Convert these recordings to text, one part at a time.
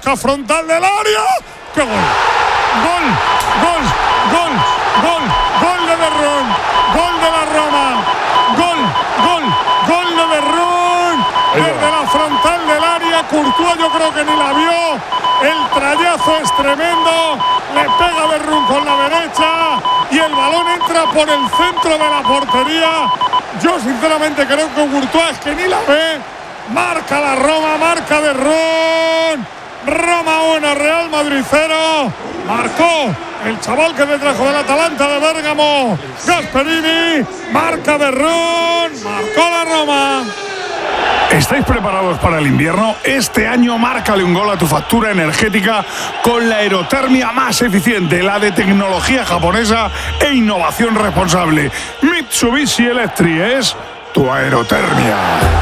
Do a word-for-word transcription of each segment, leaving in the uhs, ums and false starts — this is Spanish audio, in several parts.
busca frontal del área. ¡Qué gol! ¡Gol! ¡Gol! ¡Gol! ¡Gol! ¡Gol de Derrón! ¡Gol de la Roma! ¡Gol! ¡Gol! ¡Gol de Derrón! Desde la frontal del área, Courtois yo creo que ni la vio. El trayazo es tremendo. Le pega Derrón con la derecha y el balón entra por el centro de la portería. Yo sinceramente creo que Courtois es que ni la ve. Marca la Roma, marca Derrón. Roma uno, Real Madrid cero. Marcó el chaval que me trajo del Atalanta de Bérgamo, Gasperini. Marca Derrón, marcó la Roma. ¿Estáis preparados para el invierno? Este año márcale un gol a tu factura energética con la aerotermia más eficiente, la de tecnología japonesa e innovación responsable. Mitsubishi Electric es tu aerotermia.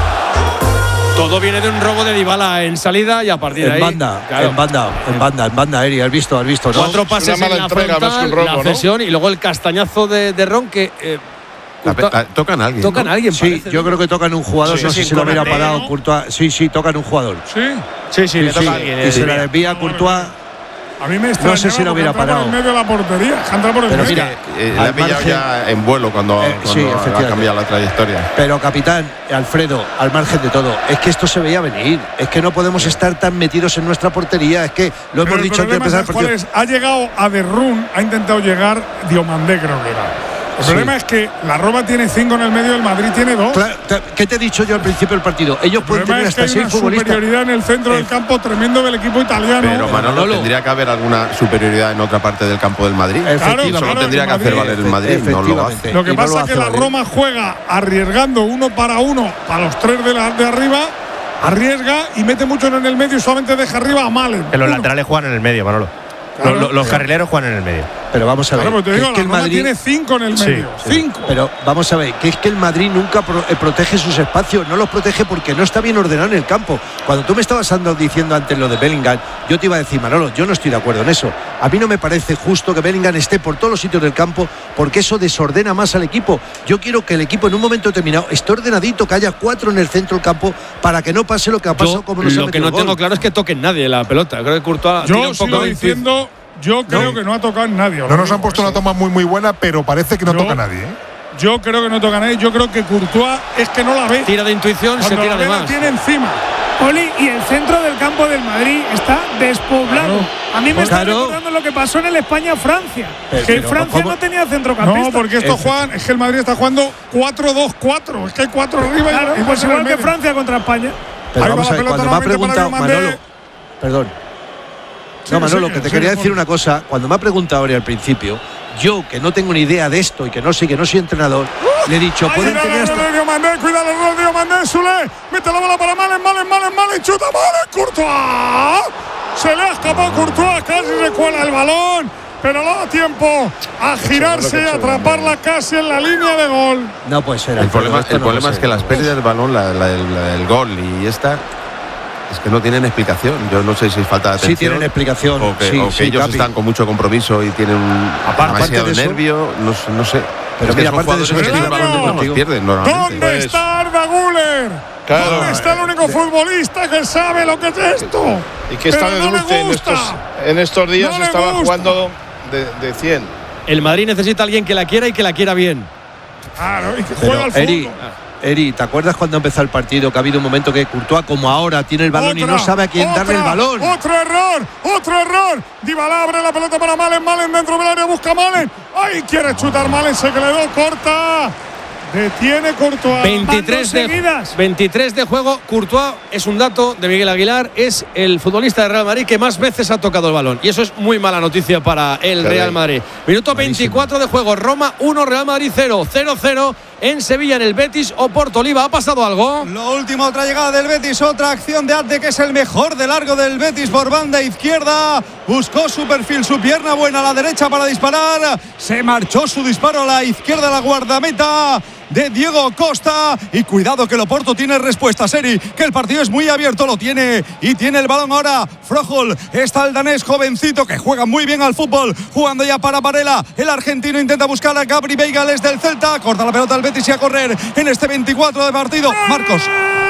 Todo viene de un robo de Dybala en salida y a partir de en ahí… Banda, claro. En banda, en banda, en banda, Eri, has visto, has visto, ¿no? Cuatro pases en la entrega, frontal, robo, la cesión, ¿no? Y luego el castañazo de, de Ron que… Eh, La, la, tocan a alguien. Tocan ¿no? a alguien, Sí, parece, yo ¿no? creo que tocan un jugador, Sí, no sí, sé si lo hubiera Konaté, parado ¿no? Courtois. Sí, sí, tocan un jugador. Sí. Sí, sí, le toca sí, a alguien. y Eh, se la sí. desvía a Courtois. A mí me extrañaba No sé si lo hubiera porque entra parado. por el medio de la portería. Entra por el Pero medio. mira, Eh, le al ha pillado margen- ya en vuelo cuando, Eh, cuando sí, ha efectivamente. cambiado la trayectoria. Pero capitán, Alfredo, al margen de todo, es que esto se veía venir. Es que no podemos estar tan metidos en nuestra portería. Es que lo Pero hemos el dicho antes de problema, empezar el ¿sabes partido. cuál es? Ha llegado a Derrún, ha intentado llegar Diomandé, creo que era. El Sí. problema es que la Roma tiene cinco en el medio, el Madrid tiene dos. Claro, te- ¿qué te he dicho yo al principio del partido? Ellos El pueden problema tener es que hasta hay seis una futbolistas. superioridad en el centro del campo tremendo del equipo italiano. Pero Manolo, Manolo. tendría que haber alguna superioridad en otra parte del campo del Madrid. Efectivamente. Solo claro, tendría el que hacer Madrid- valer el Madrid, no lo Efectivamente. hace. Lo que Y no pasa lo es que hace la valer. Roma juega arriesgando uno para uno a los tres de, la, de arriba, arriesga y mete mucho en el medio y solamente deja arriba a Malen. Que los Uno. laterales juegan en el medio, Manolo. Claro. los, los carrileros juegan en el medio. Pero vamos a ver. Claro, pero te que digo, es que la el Roma Madrid tiene cinco en el Sí, medio. sí. Cinco. Pero vamos a ver, que es que el Madrid nunca pro- eh, protege sus espacios, no los protege porque no está bien ordenado en el campo. Cuando tú me estabas andando diciendo antes lo de Bellingham, yo te iba a decir, Manolo, yo no estoy de acuerdo en eso. A mí no me parece justo que Bellingham esté por todos los sitios del campo porque eso desordena más al equipo. Yo quiero que el equipo en un momento determinado esté ordenadito, que haya cuatro en el centro del campo para que no pase lo que ha pasado Yo como nos ha lo que metido no el gol. tengo claro es que toquen nadie la pelota. Creo que Courtois tira Yo un poco sigo de diciendo, yo creo que no ha tocado en nadie. No nos han puesto una toma muy muy buena, pero parece que no Yo- toca a nadie. ¿eh? Yo creo que no toca a nadie. Yo creo que Courtois es que no la ve. Tira de intuición, se Cuando tira la de ve la más. tiene encima. Oli, y el centro del campo del Madrid está despoblado. A mí me está Claro. recordando lo que pasó en el España-Francia. Pero- Que pero Francia ¿cómo? no tenía centrocampista. No, porque esto Efe- Juan, es que el Madrid está jugando cuatro dos cuatro. Es que hay cuatro arriba y- Claro, y pues dos en el igual que medio. Francia contra España. Pero Ahí va vamos la a ver, pelota cuando me ha nuevamente para preguntado Diomandé. Manolo, perdón. Sí, No, Manolo, sí, que te sí, quería sí, decir por- una cosa. Cuando me ha preguntado ahora al principio, yo que no tengo ni idea de esto y que no sé, que no soy entrenador, le he dicho, Ahí pueden viene tener el hasta… error de Diomandé, cuidado el error de Diomandé, Sule, mete la bola para Malen, Malen, Malen, Malen, chuta Malen, Courtois. Se le ha escapado Courtois, casi recuela el balón, pero no da tiempo a girarse y atraparla casi en la línea de gol. No puede ser. El Alfredo, problema, esto el no problema puede es que ser. las pérdidas del balón, la, la, del- la del gol y esta, es que no tienen explicación. Yo no sé si es falta de atención. Sí tienen explicación. O que, sí, o que sí, ellos Capi. están con mucho compromiso y tienen un Aparte demasiado de eso- nervio, no, sé- no sé. Pero Es que mira, son aparte de eso, jugadores que estoy tienen de balón de acuerdo más, contigo. pierden normalmente. ¿Dónde Pues- está Arda Güler? Claro. ¿Dónde está el único futbolista que sabe lo que es esto? Y que está Pero de no le dulce en gusta. estos, en estos días No le estaba gusta. jugando de, de cien. El Madrid necesita a alguien que la quiera y que la quiera bien. Claro, y que Pero, juega al fútbol. Eri, Eri, ¿te acuerdas cuando empezó el partido que ha habido un momento que Courtois, como ahora, tiene el balón y Otra, no sabe a quién otra, darle el balón? Otro error, otro error. Dybala abre la pelota para Malen, Malen dentro del área, busca Malen. ¡Ay, quiere chutar Malen! Se quedó corta. Detiene Courtois. veintitrés de, seguidas. veintitrés de juego. Courtois es un dato de Miguel Aguilar. Es el futbolista de Real Madrid que más veces ha tocado el balón. Y eso es muy mala noticia para el Real Madrid. Minuto veinticuatro de juego. Roma uno, Real Madrid cero. cero cero en Sevilla, en el Betis Oporto. Oliva, ¿ha pasado algo? Lo último, otra llegada del Betis, otra acción de Arte, que es el mejor de largo del Betis por banda izquierda. Buscó su perfil, su pierna buena a la derecha para disparar. Se marchó su disparo a la izquierda, la guardameta de Diego Costa. Y cuidado que el Oporto tiene respuesta, Seri, que el partido es muy abierto, lo tiene. Y tiene el balón ahora Froholt. Está el danés jovencito que juega muy bien al fútbol, jugando ya para Varela. El argentino intenta buscar a Gabri Weigl, es del Celta. Corta la pelota al Betis y a correr en este veinticuatro de partido. Marcos.